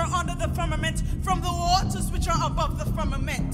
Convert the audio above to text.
are under the firmament, from the waters which are above the firmament.